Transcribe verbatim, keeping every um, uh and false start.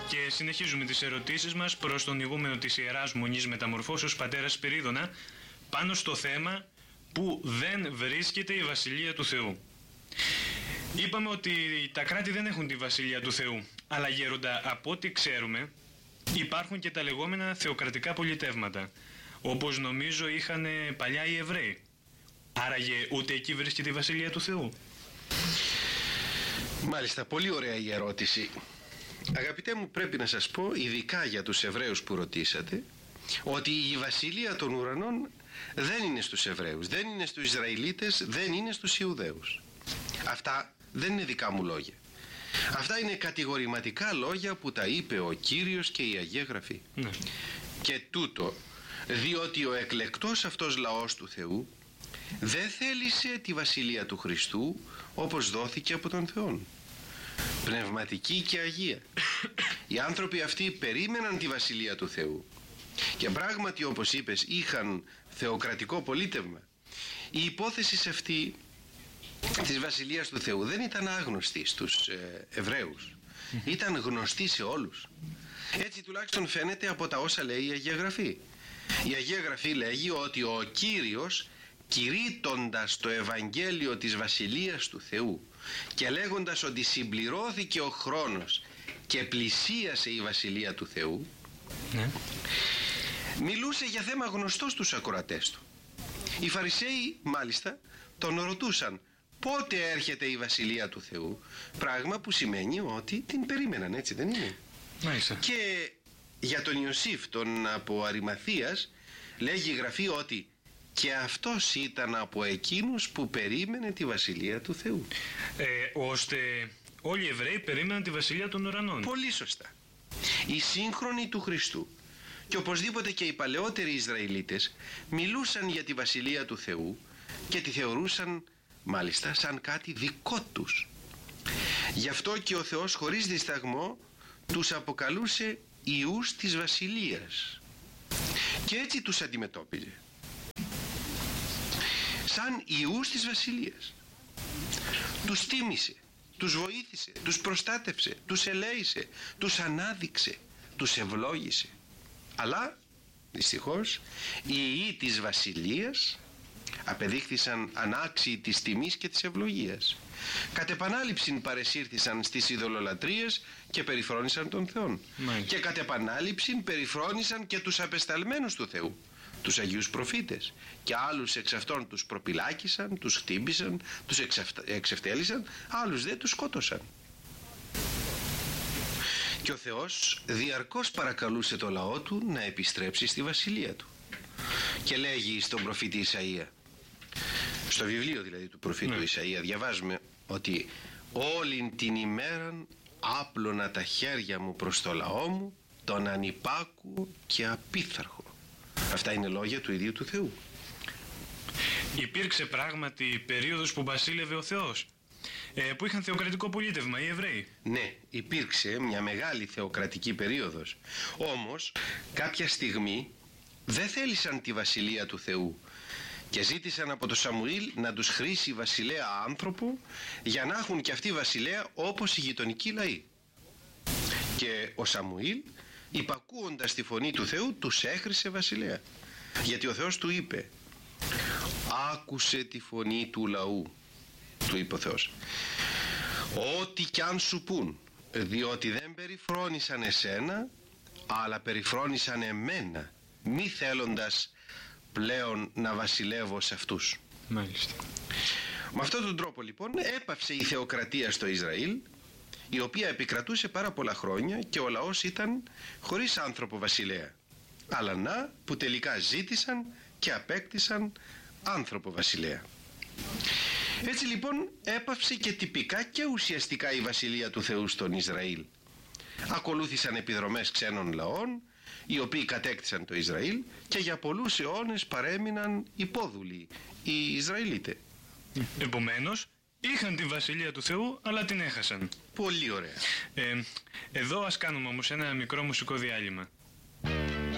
Και συνεχίζουμε τις ερωτήσεις μας προς τον ηγούμενο της Ιεράς Μονής Μεταμορφώσεως πατέρα Σπυρίδωνα πάνω στο θέμα που δεν βρίσκεται η Βασιλεία του Θεού. Είπαμε ότι τα κράτη δεν έχουν τη Βασιλεία του Θεού, αλλά γέροντα, από ό,τι ξέρουμε υπάρχουν και τα λεγόμενα θεοκρατικά πολιτεύματα, όπως νομίζω είχαν παλιά οι Εβραίοι. Άραγε ούτε εκεί βρίσκεται η Βασιλεία του Θεού? Μάλιστα, πολύ ωραία η ερώτηση. Αγαπητέ μου, πρέπει να σας πω, ειδικά για τους Εβραίους που ρωτήσατε, ότι η Βασιλεία των ουρανών δεν είναι στους Εβραίους, δεν είναι στους Ισραηλίτες, δεν είναι στους Ιουδαίους. Αυτά δεν είναι δικά μου λόγια. Αυτά είναι κατηγορηματικά λόγια που τα είπε ο Κύριος και η Αγία Γραφή. Ναι. Και τούτο διότι ο εκλεκτός αυτός λαός του Θεού δεν θέλησε τη Βασιλεία του Χριστού όπως δόθηκε από τον Θεό, πνευματική και αγία. Οι άνθρωποι αυτοί περίμεναν τη Βασιλεία του Θεού και πράγματι, όπως είπες, είχαν θεοκρατικό πολίτευμα. Η υπόθεση σε αυτή της Βασιλείας του Θεού δεν ήταν άγνωστη στους ε, Εβραίους, ήταν γνωστή σε όλους. Έτσι τουλάχιστον φαίνεται από τα όσα λέει η Αγία Γραφή. Η Αγία Γραφή λέγει ότι ο Κύριος, κηρύττοντας το Ευαγγέλιο της Βασιλείας του Θεού και λέγοντας ότι συμπληρώθηκε ο χρόνος και πλησίασε η Βασιλεία του Θεού, ναι, μιλούσε για θέμα γνωστό στους ακροατές του. Οι Φαρισαίοι μάλιστα τον ρωτούσαν πότε έρχεται η Βασιλεία του Θεού, πράγμα που σημαίνει ότι την περίμεναν, έτσι δεν είναι? Μάλιστα. Και για τον Ιωσήφ τον από Αριμαθίας λέγει η Γραφή ότι και αυτός ήταν από εκείνους που περίμενε τη Βασιλεία του Θεού. Ε, ώστε όλοι οι Εβραίοι περίμεναν τη Βασιλεία των ουρανών. Πολύ σωστά. Οι σύγχρονοι του Χριστού και οπωσδήποτε και οι παλαιότεροι Ισραηλίτες μιλούσαν για τη Βασιλεία του Θεού και τη θεωρούσαν μάλιστα σαν κάτι δικό τους. Γι' αυτό και ο Θεός χωρίς δισταγμό τους αποκαλούσε ιούς της Βασιλείας και έτσι τους αντιμετώπιζε σαν ιούς της Βασιλείας. Τους τίμησε, τους βοήθησε, τους προστάτευσε, τους ελέησε, τους ανάδειξε, τους ευλόγησε. Αλλά δυστυχώς οι ιοί της Βασιλείας απεδείχθησαν ανάξιοι της τιμής και της ευλογίας. Κατ' επανάληψην παρεσύρθησαν στις ειδωλολατρίες και περιφρόνησαν τον Θεόν. Μάλιστα. Και κατ' επανάληψην περιφρόνησαν και τους απεσταλμένους του Θεού, τους Αγίους Προφήτες, και άλλους εξ αυτών τους προπυλάκησαν, τους χτύπησαν, τους εξευτέλισαν, άλλους δε τους σκότωσαν. Και ο Θεός διαρκώς παρακαλούσε το λαό του να επιστρέψει στη Βασιλεία του και λέγει στον προφήτη Ισαΐα, στο βιβλίο δηλαδή του προφήτου ναι. Ισαΐα, διαβάζουμε ότι όλην την ημέραν άπλωνα τα χέρια μου προς το λαό μου, τον ανυπάκου και απίθαρχο. Αυτά είναι λόγια του ίδιου του Θεού. Υπήρξε πράγματι περίοδος που βασίλευε ο Θεός, ε, που είχαν θεοκρατικό πολίτευμα οι Εβραίοι? Ναι, υπήρξε μια μεγάλη θεοκρατική περίοδος. Όμως κάποια στιγμή δεν θέλησαν τη Βασιλεία του Θεού και ζήτησαν από τον Σαμουήλ να τους χρήσει βασιλέα άνθρωπο για να έχουν και αυτοί βασιλέα όπως οι γειτονικοί λαοί. Και ο Σαμουήλ, υπακούοντας τη φωνή του Θεού, τους έχρισε βασιλέα, γιατί ο Θεός του είπε, άκουσε τη φωνή του λαού, του είπε ο Θεός, ό,τι κι αν σου πούν, διότι δεν περιφρόνησαν εσένα αλλά περιφρόνησαν εμένα, μη θέλοντας πλέον να βασιλεύω σε αυτούς. Μάλιστα. Με αυτόν τον τρόπο λοιπόν έπαυσε η θεοκρατία στο Ισραήλ, η οποία επικρατούσε πάρα πολλά χρόνια και ο λαός ήταν χωρίς άνθρωπο βασιλέα. Αλλά να που τελικά ζήτησαν και απέκτησαν άνθρωπο βασιλέα. Έτσι λοιπόν έπαυσε και τυπικά και ουσιαστικά η Βασιλεία του Θεού στον Ισραήλ. Ακολούθησαν επιδρομές ξένων λαών, οι οποίοι κατέκτησαν το Ισραήλ και για πολλούς αιώνες παρέμειναν υπόδουλοι οι Ισραηλίτες. Επομένως είχαν τη Βασιλεία του Θεού αλλά την έχασαν. Πολύ ωραία. ε, Εδώ ας κάνουμε όμως ένα μικρό μουσικό διάλειμμα.